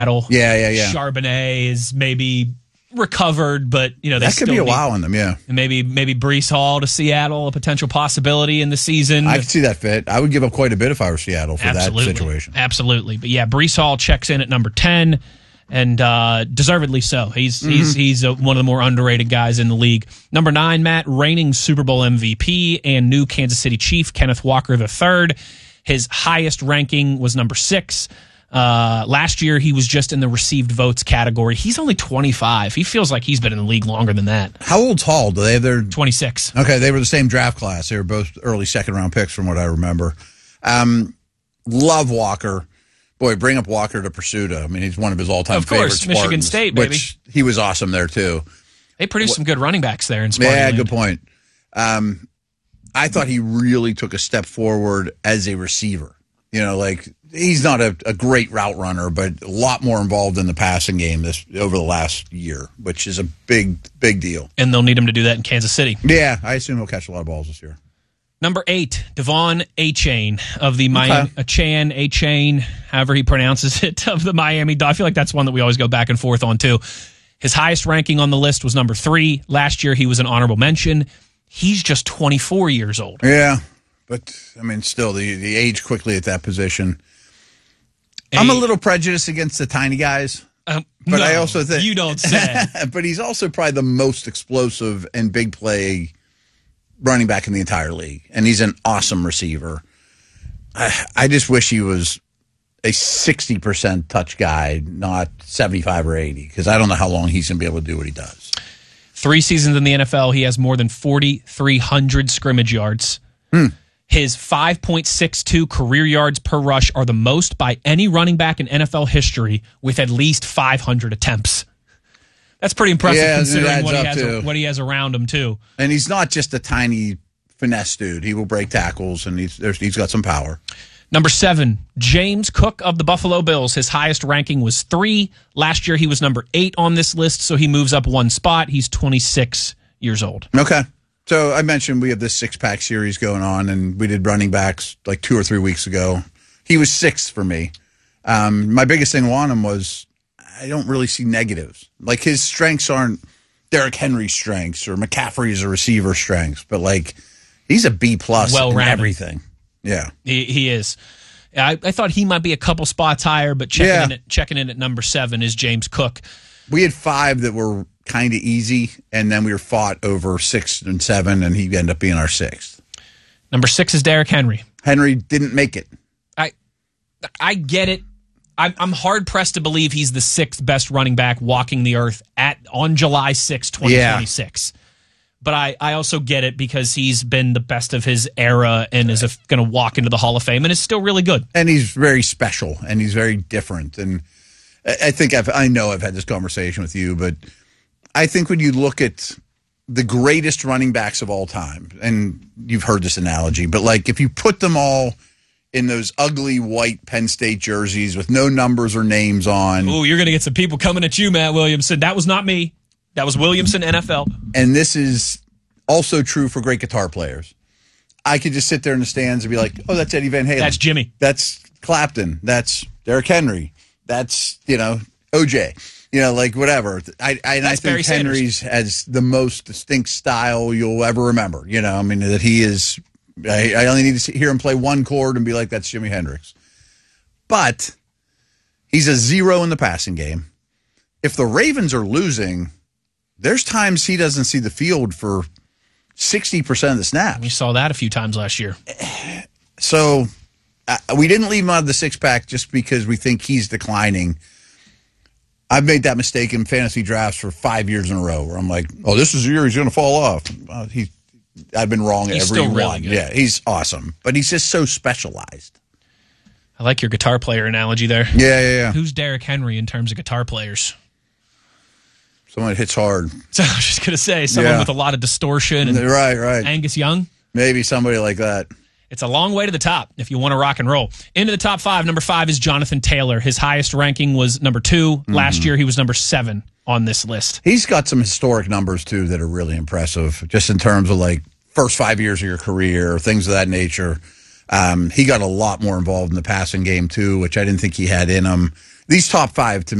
Yeah. Charbonnet is maybe recovered, but they that could be a while on them. Yeah, and maybe Breece Hall to Seattle, a potential possibility in the season. I could see that fit. I would give up quite a bit if I were Seattle for that situation. Absolutely, but yeah, Breece Hall checks in at number 10, and deservedly so. He's one of the more underrated guys in the league. Number 9, Matt, reigning Super Bowl MVP and new Kansas City Chief Kenneth Walker III. His highest ranking was number 6. Last year, he was just in the received votes category. He's only 25. He feels like he's been in the league longer than that. How old's Hall? Do they have their 26? Okay, they were the same draft class. They were both early second-round picks from what I remember. Love Walker. Boy, bring up Walker to Pursuta. I mean, he's one of his all-time favorites. Of course, Michigan State, baby. Which he was awesome there, too. They produced some good running backs there in Spartanland. Yeah, good point. I thought he really took a step forward as a receiver. He's not a great route runner, but a lot more involved in the passing game over the last year, which is a big deal. And they'll need him to do that in Kansas City. Yeah, I assume he'll catch a lot of balls this year. Number 8, Devon Achane of the Miami, Achane, however he pronounces it, of the Miami. I feel like that's one that we always go back and forth on, too. His highest ranking on the list was number 3. Last year, he was an honorable mention. He's just 24 years old. Yeah, but, I mean, still, the age quickly at that position. I'm a little prejudiced against the tiny guys. But I also think... You don't say. But he's also probably the most explosive and big play running back in the entire league. And he's an awesome receiver. I just wish he was a 60% touch guy, not 75 or 80, because I don't know how long he's going to be able to do what he does. 3 seasons in the NFL, he has more than 4,300 scrimmage yards. His 5.62 career yards per rush are the most by any running back in NFL history with at least 500 attempps. That's pretty impressive considering what he has around him, too. And he's not just a tiny finesse dude. He will break tackles, and he's got some power. Number 7, James Cook of the Buffalo Bills. His highest ranking was 3. Last year, he was number 8 on this list, so he moves up 1 spot. He's 26 years old. Okay. So I mentioned we have this 6-pack series going on, and we did running backs like 2 or 3 weeks ago. He was 6th for me. My biggest thing on him was I don't really see negatives. Like his strengths aren't Derrick Henry's strengths or McCaffrey's a receiver strengths, but like he's a B+ in everything. Yeah, he is. I thought he might be a couple spots higher, but checking in at number 7 is James Cook. We had 5 that were kind of easy, and then we were fought over 6 and 7, and he ended up being our 6th. Number 6 is Derrick Henry. Henry didn't make it. I get it. I'm hard-pressed to believe he's the 6th best running back walking the earth on July 6, 2026. Yeah. But I also get it because he's been the best of his era and is going to walk into the Hall of Fame and is still really good. And he's very special, and he's very different. And I think I know I've had this conversation with you, but I think when you look at the greatest running backs of all time, and you've heard this analogy, but like if you put them all in those ugly white Penn State jerseys with no numbers or names on. Ooh, you're going to get some people coming at you, Matt Williamson. That was not me. That was Williamson, NFL. And this is also true for great guitar players. I could just sit there in the stands and be like, oh, that's Eddie Van Halen. That's Jimmy. That's Clapton. That's Derrick Henry. That's, OJ. Like whatever. I think Henry's has the most distinct style you'll ever remember. That he is. I only need to hear him play one chord and be like, that's Jimi Hendrix. But he's a 0 in the passing game. If the Ravens are losing, there's times he doesn't see the field for 60% of the snaps. We saw that a few times last year. So we didn't leave him out of the 6-pack just because we think he's declining. I've made that mistake in fantasy drafts for 5 years in a row where I'm like, oh, this is the year he's going to fall off. I've been wrong at every one. Really good. Yeah, he's awesome. But he's just so specialized. I like your guitar player analogy there. Yeah. Who's Derrick Henry in terms of guitar players? Someone that hits hard. So I was just going to say, someone with a lot of distortion. And right. Angus Young? Maybe somebody like that. It's a long way to the top if you want to rock and roll. Into the top 5, number 5 is Jonathan Taylor. His highest ranking was number 2. Mm-hmm. Last year, he was number 7 on this list. He's got some historic numbers, too, that are really impressive, just in terms of, like, first 5 years of your career, things of that nature. He got a lot more involved in the passing game, too, which I didn't think he had in him. these top five to